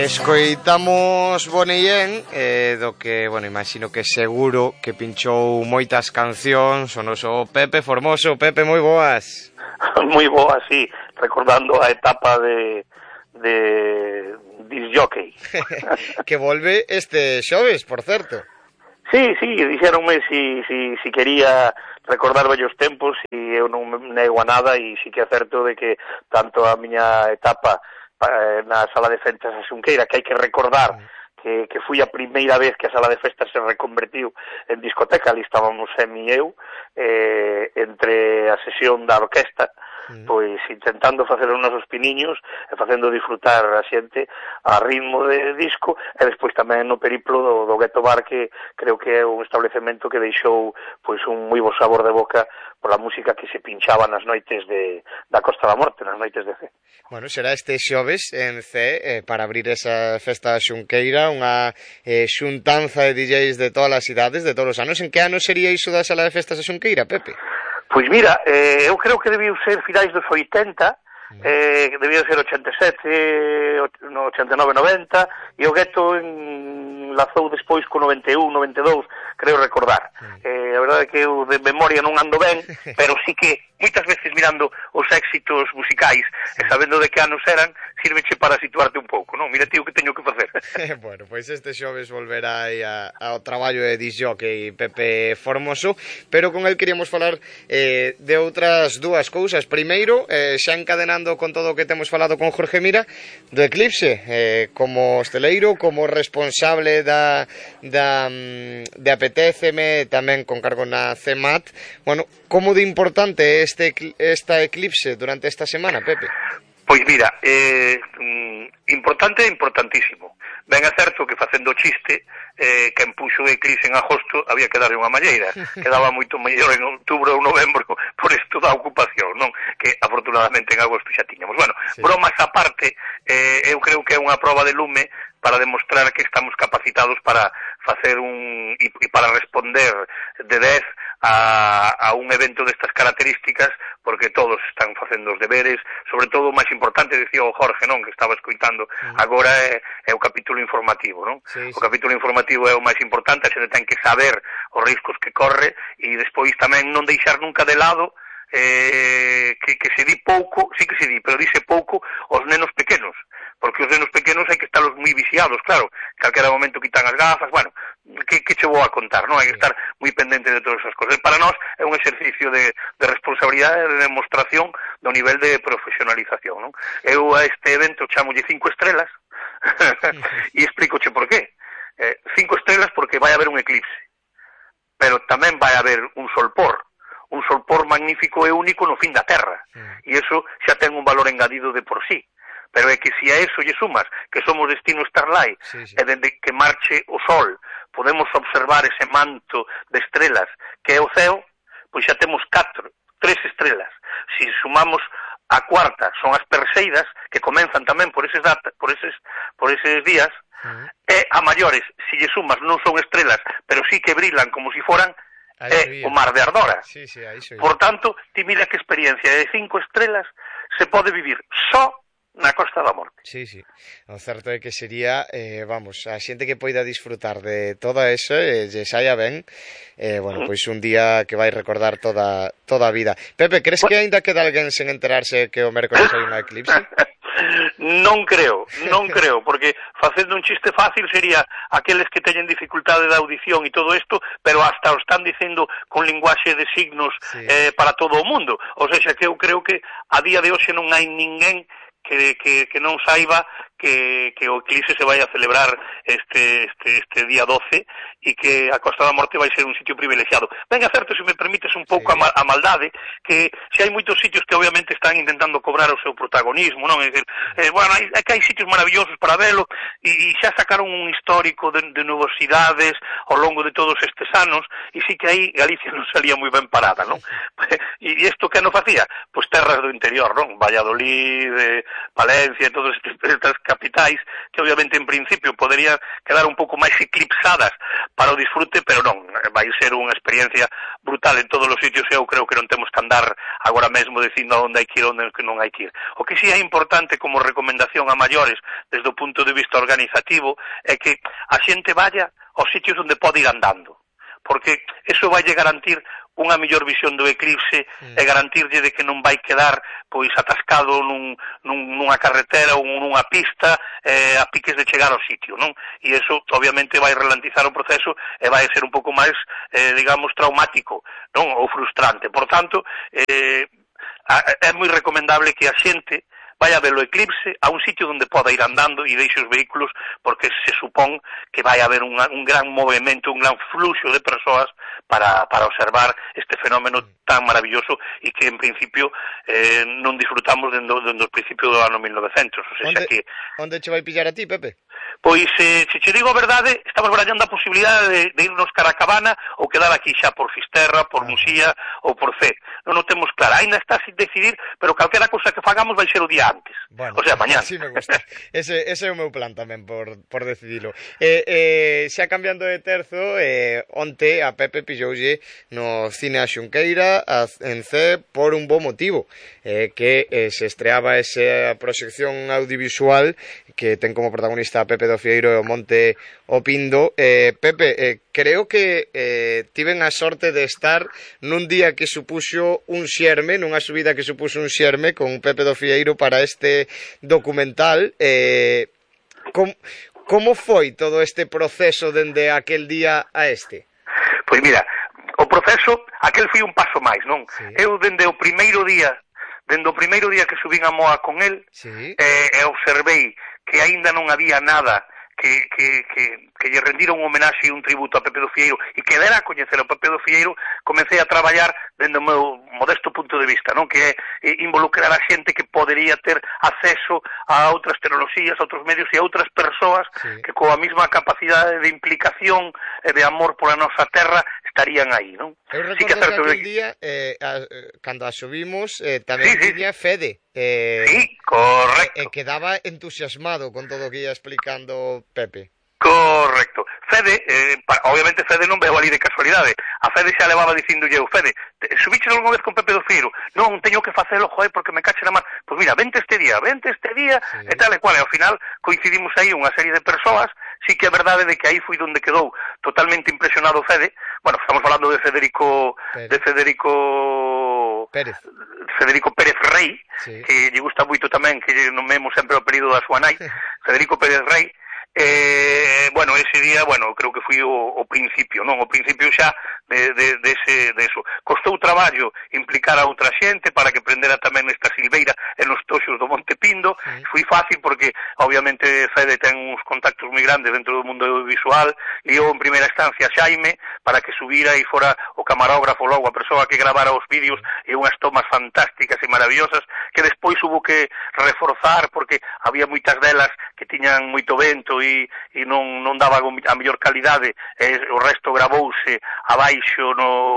Escoitamos Bonillén, do que, bueno, imagino que seguro que pinchou moitas cancións o noso Pepe Formoso. Pepe, moi boas. Moi boas, sí, recordando a etapa de disc jockey. Que volve este xoves, por certo. Sí, dixeronme si quería recordar vellos tempos e eu non nego a nada, e si que é certo de que tanto a miña etapa na sala de festas a Xunqueira, que hai que recordar que fui a primeira vez que a sala de festas se reconvertiu en discoteca. Ali estábamos Emi e eu, entre a sesión da orquesta, pois intentando facer os nosos piniños e facendo disfrutar a xente a ritmo de disco, e despois tamén no periplo do Ghetto Bar, que creo que é un establecemento que deixou pois un moi bo sabor de boca pola música que se pinchaba nas noites da Costa da Morte, nas noites de C. Bueno, será este xoves en C, para abrir esa festa xunqueira, unha xuntanza de DJs de todas as idades, de todos os anos. En que ano sería iso da sala de festas de Xunqueira, Pepe? Pois mira, eu creo que debiu ser finais dos 80, debía ser 87, 89, 90, e o Gueto enlazou despois co 91, 92, creo recordar. A verdade é que eu de memoria non ando ben, pero sí que moitas veces mirando os éxitos musicais e sabendo de que anos eran, sírveche para situarte un pouco, non? Mira, tío, que teño que facer. Bueno, pois este xoves volverá aí ao traballo de disc jockey Pepe Formoso, pero con el queríamos falar de outras dúas cousas. Primeiro, xa encadenando con todo o que temos falado con Jorge Mira, do Eclipse, como hosteleiro, como responsable de Apetéceme, tamén con cargo na CEMAT. Bueno, como de importante é esta Eclipse durante esta semana, Pepe? Pois mira, importante e importantísimo. Ben é certo que facendo chiste, que empuxo o Eclipse en agosto había que darle unha malleira. Quedaba moito mellor en outubro ou novembro por isto da ocupación, non? Que afortunadamente en agosto xa tiñamos. Bueno, sí. Bromas aparte, eu creo que é unha proba de lume para demostrar que estamos capacitados para facer e para responder de 10 a un evento destas características, porque todos están facendo os deberes, sobre todo o máis importante, dicía o Jorge, non, que estaba escoitando, agora é o capítulo informativo, non? Sí. O capítulo informativo é o máis importante, a xente ten que saber os riscos que corre, e despois tamén non deixar nunca de lado que se di pouco, sí que se di, pero dice pouco os nenos pequenos, porque os nenos pequenos hai que estarlos moi viciados, claro, calquera momento quitan as gafas, bueno, que che vou a contar, non? Hai que estar moi pendente de todas esas cosas. Para nós é un exercicio de responsabilidade e de demostración do nivel de profesionalización, non? Eu a este evento chamolle 5 estrelas e explicoche por qué. 5 estrelas porque vai haber un eclipse, pero tamén vai haber un solpor magnífico e único no fin da Terra, e iso xa ten un valor engadido de por sí. Pero é que se a eso lle sumas que somos destino Starlight, e dende que marche o sol podemos observar ese manto de estrelas que é o ceo, pois xa temos 3 estrelas. Se sumamos a cuarta, son as Perseidas, que comenzan tamén por eses días, e a maiores, se lle sumas, non son estrelas, pero sí que brilan como si foran, é o Mar de Ardora. Por tanto, ti mira que experiencia de 5 estrelas se pode vivir só na Costa da Morte. Sí. O certo é que sería, vamos, a xente que poida disfrutar de todo eso, lle saia ben, bueno, pois un día que vai recordar toda a vida. Pepe, crees que aínda queda alguén sen enterarse que o mércoles hai unha eclipse? Non creo, porque facendo un chiste fácil sería aqueles que teñen dificultade de audición e todo isto, pero hasta o están dicendo con linguaxe de signos para todo o mundo. O sea, que eu creo que a día de hoxe non hai ninguén que non saiba que o eclipse se vai a celebrar este día 12 e que a Costa da Morte vai ser un sitio privilexiado. Ben, é certo, se me permites un pouco a maldade, que se hai moitos sitios que obviamente están intentando cobrar o seu protagonismo, non? É dicir, bueno, é que hai sitios maravillosos para velo, e xa sacaron un histórico de nubosidades ao longo de todos estes anos, e sí que aí Galicia non salía moi ben parada, non? E isto que non facía? Pois terras do interior, non? Valladolid, Palencia, todas estas capitais, que obviamente en principio poderían quedar un pouco máis eclipsadas para o disfrute, pero non, vai ser unha experiencia brutal en todos os sitios, e eu creo que non temos que andar agora mesmo dicindo onde hai que ir, onde non hai que ir. O que si é importante como recomendación a maiores, desde o punto de vista organizativo, é que a xente vaya aos sitios onde pode ir andando, porque eso vai garantir unha mellor visión do eclipse e garantirlle de que non vai quedar pois atascado nunha carretera ou nunha pista a piques de chegar ao sitio, non? E eso obviamente vai ralentizar o proceso e vai ser un pouco máis, digamos, traumático, non? Ou frustrante. Por tanto, é moi recomendable que a xente vai a ver o eclipse a un sitio onde poda ir andando e deixe os vehículos, porque se supón que vai haber un gran movimento, un gran fluxo de persoas para observar este fenómeno tan maravilloso e que en principio non disfrutamos dende o principio do ano 1900. O sea, onde che vai pillar a ti, Pepe? Pois, se che digo a verdade, estamos barallando a posibilidade de irnos cara a Cabana ou quedar aquí xa por Fisterra, por Muxía ou por Cee. Non o temos claro, ainda está sin decidir, pero calquera cousa que fagamos vai ser o día antes. Bueno, o sea, mañá. Sí me gusta. Ese é o meu plan tamén por decidilo. Xa cambiando de terzo, onte a Pepe pilloulle no Cine a Xunqueira en Cee por un bo motivo, que se estreaba esa proxección audiovisual que ten como protagonista a Pepe do Fieiro e o Monte o Pindo. Pepe, creo que tiven a sorte de estar nun día que supuxo un xerme, nunha subida que supuxo un xerme con Pepe do Fieiro para este documental. Como foi todo este proceso dende aquel día a este? Pois mira, o proceso, aquel foi un paso máis, non? Sí. Eu dende o primeiro día que subín a Moa con el, sí, observei que aínda non había nada que lle rendira un homenaxe e un tributo a Pepe do Fieiro e que dera a coñecer o Pepe do Fieiro. Comecei a traballar dende o meu modesto punto de vista, non? Que é involucrar a xente que podería ter acceso a outras tecnoloxías, a outros medios e a outras persoas, sí, que coa mesma capacidade de implicación e de amor pola nosa terra estarían aí, non? Eu recordo que aquel día, cando a subimos, tamén tiña Fede. Sí, correcto. Quedaba entusiasmado con todo o que ia explicando Pepe. Correcto. Fede, obviamente Fede non veo ali de casualidade. A Fede xa levaba dicindo eu, Fede, subiche algunha vez con Pepe do Fieiro? Non, teño que facelo, joder, porque me cache na mar. Pois mira, vente este día, sí, e tal e cual. E ao final coincidimos aí unha serie de persoas. Sí que é verdade de que aí foi onde quedou totalmente impresionado Fede. Bueno, estamos falando de Federico Pérez Rey, sí, que lle gusta moito tamén que lle nomemos sempre o apelido da súa nai, Federico Pérez Rey. Bueno, ese día, creo que foi o principio, non? O principio xa de eso. Costou traballo implicar a outra xente para que prendera tamén nesta silveira e nos toxos do Monte Pindo. Sí. Foi fácil porque, obviamente, Fede ten uns contactos moi grandes dentro do mundo audiovisual. Liou en primeira instancia a Xaime para que subira e fora o camarógrafo, logo a persoa que gravara os vídeos, e unhas tomas fantásticas e maravillosas que despois hubo que reforzar porque había moitas delas que tiñan moito vento e non daban a mellor calidade, o resto gravouse abaixo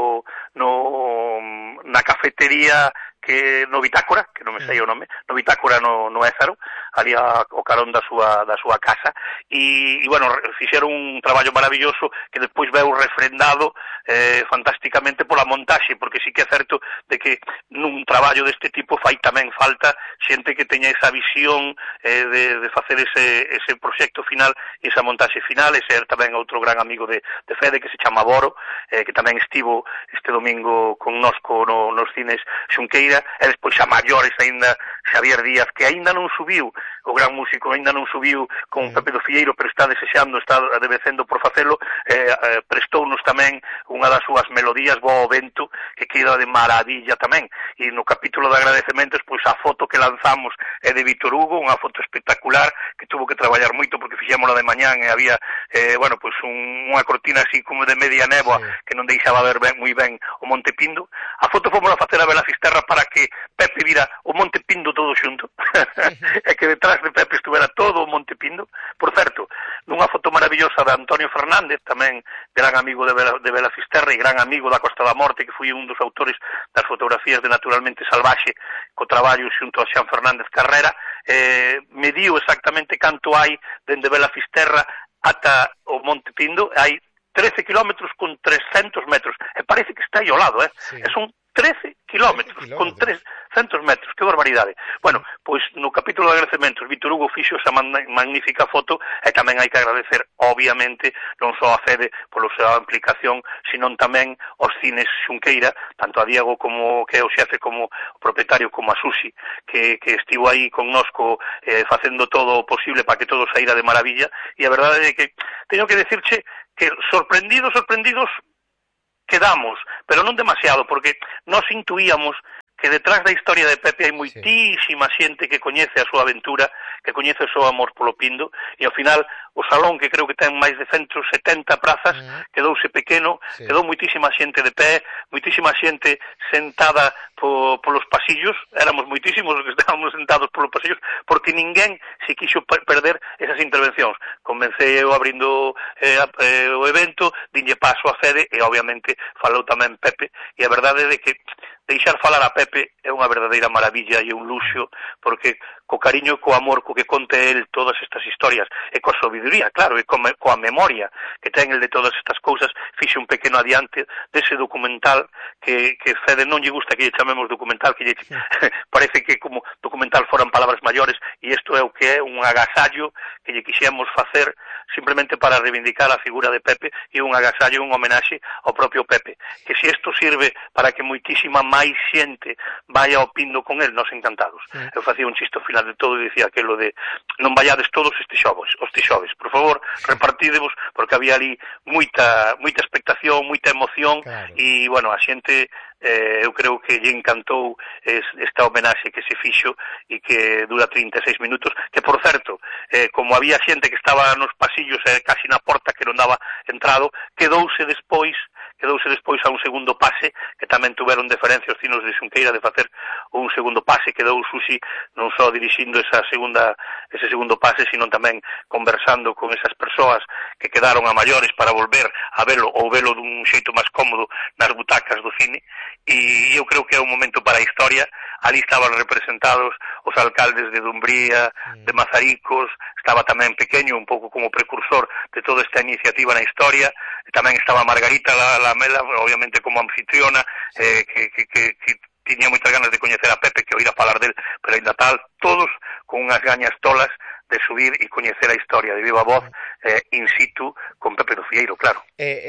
na cafetería que no Bitácora, que non me sei o nome, no Bitácora no Ézaro, ali ao carón da súa casa, e fixeron un traballo maravilloso que despois veu refrendado fantásticamente pola montaxe, porque sí que é certo de que nun traballo deste tipo fai tamén falta xente que teña esa visión de facer ese proxecto final e esa montaxe final, e ser tamén outro gran amigo de Fede que se chama Boro, que tamén estivo este domingo connosco nos cines Xunqueira, e despois a maiores aínda Xavier Díaz, que aínda non subiu, o gran músico aínda non subiu con Pepe do Fieiro, pero está desexando, está adevecendo por facelo. Prestounos tamén unha das súas melodías, Bo ao Vento, que queda de maravilla tamén, e no capítulo de agradecementos, pois a foto que lanzamos é de Víctor Hugo, unha foto espectacular que tuvo que traballar moito porque fixémola de mañán e había pois unha cortina así como de media néboa, sí, que non deixaba ver moi ben o Monte Pindo. A foto fomos a facer a Vela Fisterra para que Pepe vira o Monte Pindo todo xunto e que detrás detrás de Pepe estuvera todo o Monte Pindo. Por certo, nunha foto maravillosa de Antonio Fernández, tamén gran amigo de Bela Fisterra e gran amigo da Costa da Morte, que foi un dos autores das fotografías de Naturalmente Salvaxe, co traballo xunto a Xan Fernández Carrera, mediu exactamente canto hai dende Bela Fisterra ata o Monte Pindo. Hai 13 kilómetros con 300 metros, e parece que está aí ao lado, Sí. E son 13 kilómetros con 300 metros, que barbaridade. Bueno, pois no capítulo de agradecementos Víctor Hugo fixo esa magnífica foto, e tamén hai que agradecer, obviamente, non só a Fede polo súa implicación, senón tamén aos cines Xunqueira, tanto a Diego como que é o xefe, como o propietario, como a Susi, que estivo aí connosco facendo todo o posible para que todo saíra de maravilla, e a verdade é que teño que decirche que sorprendidos quedamos, pero non demasiado, porque nós intuíamos que detrás da historia de Pepe hai moitísima xente que coñece a súa aventura, que coñece o seu amor polo Pindo, e ao final o salón, que creo que ten máis de 170 prazas, quedouse pequeno, quedou moitísima xente de pé, moitísima xente sentada polos pasillos, éramos moitísimos os que estábamos sentados polos pasillos, porque ninguén se quixo perder esas intervencións. Comecei eu abrindo o evento, dinlle paso a Fede, e obviamente falou tamén Pepe, e a verdade é que deixar falar a Pepe é unha verdadeira maravilla e un luxo, porque co cariño e co amor co que conte el todas estas historias, e coa sabiduría, claro, e coa memoria que ten el de todas estas cousas, fixe un pequeno adiante dese documental que Fede non lle gusta que lle chamemos documental, que lle parece que como documental foran palabras maiores, e isto é o que é un agasallo que lle quixemos facer simplemente para reivindicar a figura de Pepe, e un agasallo, un homenaxe ao propio Pepe, que se isto sirve para que moitísima máis xente vai ao Pindo con el, nos encantados. Eu facía un chiste ao final de todo e dicía aquilo de non vayades todos os xoves, por favor, repartídevos, porque había ali moita expectación, moita emoción, e, bueno, a xente eu creo que lle encantou esta homenaxe que se fixo e que dura 36 minutos, que, por certo, como había xente que estaba nos pasillos casi na porta que non daba entrado, quedouse despois a un segundo pase, que tamén tuveron deferencia os cinos de Xunqueira de facer un segundo pase, quedou Susi non só dirixindo ese segundo pase, sino tamén conversando con esas persoas que quedaron a maiores para volver a velo, ou velo dun xeito máis cómodo nas butacas do cine, e eu creo que é un momento para a historia. Ali estaban representados os alcaldes de Dumbría, de Mazaricos, estaba tamén Pequeño, un pouco como precursor de toda esta iniciativa na historia, e tamén estaba Margarita Lamela, obviamente como anfitriona, que tiña moitas ganas de coñecer a Pepe, que oíra falar del, pero ainda tal, todos con unhas gañas tolas de subir e coñecer a historia de viva voz in situ con Pepe do Fieiro, claro.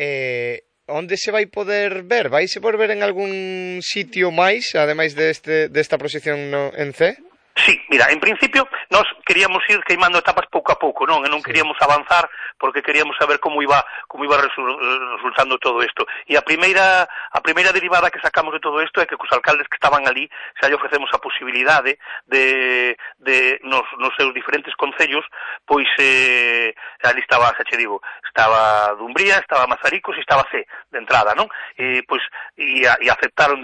Onde se vai poder ver? Vai se poder ver en algún sitio máis, ademais desta proxección en C? Sí, mira, en principio nós queríamos ir queimando etapas pouco a pouco, non? E non queríamos avanzar porque queríamos saber como iba resultando todo isto. E a primeira derivada que sacamos de todo isto é que cos alcaldes que estaban ali xa lle ofrecemos a posibilidade de nos seus diferentes concellos, pois ali estaba, xa che digo, estaba Dumbría, estaba Mazaricos e estaba C de entrada, non? E pois e aceptaron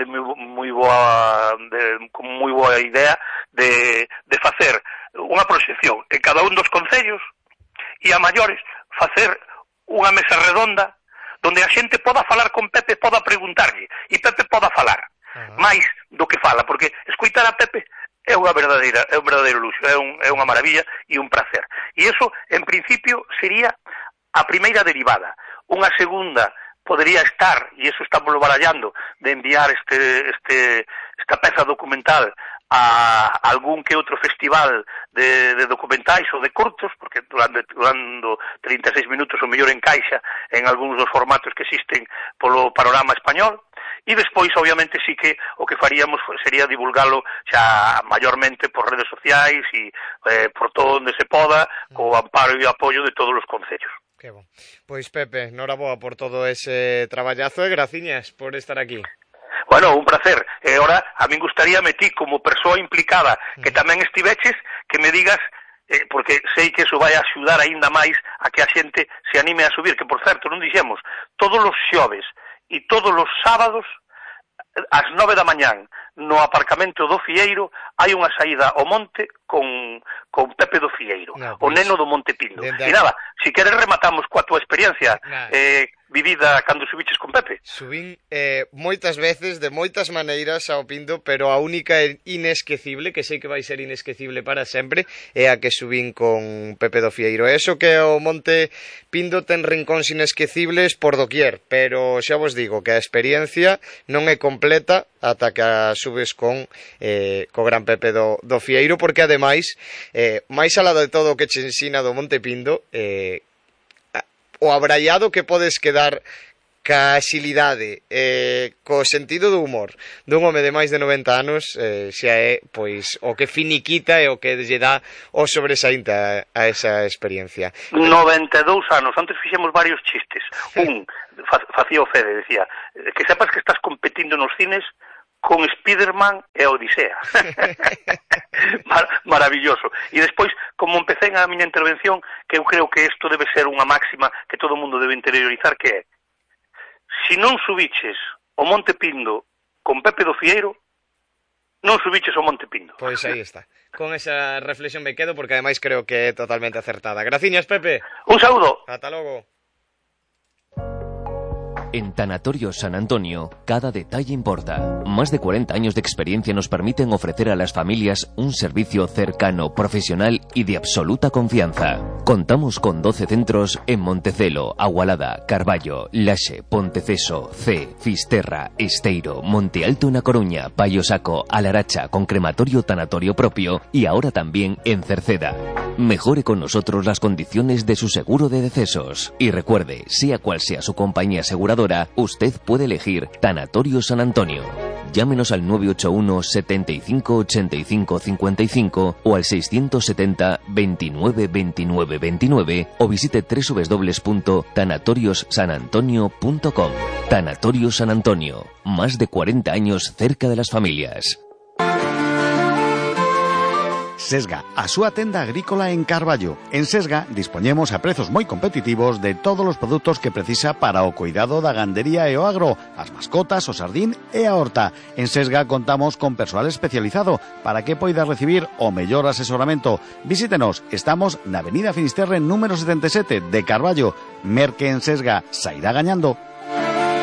con moi boa idea de facer unha proxección en cada un dos concellos e a maiores facer unha mesa redonda donde a xente poda falar con Pepe, poda preguntarlle e Pepe poda falar máis do que fala, porque escoitar a Pepe é un verdadeiro luxo, é unha maravilla e un placer. E iso, en principio, sería a primeira derivada. Unha segunda podería estar, e iso estamos barallando, de enviar esta peza documental a algún que outro festival de documentais ou de cortos, porque durando 36 minutos o mellor encaixa en algúns dos formatos que existen polo panorama español, e despois, obviamente, sí que o que faríamos sería divulgalo xa maiormente por redes sociais e por todo onde se poda, co amparo e apoio de todos os concellos. Que bon. Pois, Pepe, noraboa por todo ese traballazo e graciñas por estar aquí. Bueno, un placer. E ora, a min gustaríame ti, como persoa implicada, que tamén estiveches, que me digas, porque sei que iso vai axudar aínda máis a que a xente se anime a subir, que, por certo, non dixemos, todos os xoves e todos os sábados ás 9 da mañán, no aparcamento do Fieiro, hai unha saída ao monte con Pepe do Fieiro, o neno do Monte Pindo. E nada, si queres rematamos coa túa experiencia vivida cando subiches con Pepe. Subín moitas veces, de moitas maneiras ao Pindo, pero a única inesquecible, que sei que vai ser inesquecible para sempre, é a que subín con Pepe do Fieiro. Eso que o Monte Pindo ten rincóns inesquecibles por doquier, pero xa vos digo que a experiencia non é completa ata que a subes con co gran Pepe do Fieiro, porque ademais, máis alá de todo o que che ensina do Monte Pindo, o abraiado que podes quedar ca axilidade, co sentido do humor dun home de máis de 90 anos, xa é pois o que finiquita e o que lle dá o sobresaínte a esa experiencia. 92 anos, antes fixemos varios chistes. Un facía o Fede, decía, que sepas que estás competindo nos cines con Spiderman e Odisea. Maravilloso. E despois, como empecé a miña intervención, que eu creo que isto debe ser unha máxima que todo o mundo debe interiorizar, que é: si non subiches o Monte Pindo con Pepe do Fieiro, non subiches o Monte Pindo. Pois aí está. Con esa reflexión me quedo, porque ademais creo que é totalmente acertada. Graciñas, Pepe. Un saúdo. Ata logo. En Tanatorios San Antonio, cada detalle importa. Más de 40 años de experiencia nos permiten ofrecer a las familias un servicio cercano, profesional y de absoluta confianza. Contamos con 12 centros en Montecelo, Agualada, Carballo, Laxe, Ponteceso, C, Fisterra, Esteiro, Monte Alto en A Coruña, Paio Saco, Alaracha, con crematorio tanatorio propio y ahora también en Cerceda. Mejore con nosotros las condiciones de su seguro de decesos. Y recuerde, sea cual sea su compañía aseguradora, usted puede elegir Tanatorio San Antonio. Llámenos al 981 75 85 55 o al 670 29 29 29 o visite www.tanatoriossanantonio.com. Tanatorio San Antonio, más de 40 años cerca de las familias. Sesga, a súa tenda agrícola en Carballo. En Sesga dispoñemos a prezos moi competitivos de todos os produtos que precisa para o cuidado da gandería e o agro, as mascotas, o sardín e a horta. En Sesga contamos con persoal especializado para que poida recibir o mellor asesoramento. Visítenos, estamos na Avenida Finisterre número 77 de Carballo. Merque en Sesga, sairá gañando.